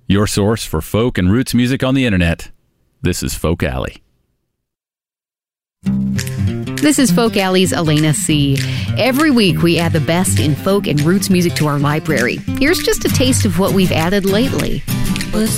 your source for folk and roots music on the internet. This is Folk Alley. This is Folk Alley's Elena C. Every week we add the best in folk and roots music to our library. Here's just a taste of what we've added lately. Was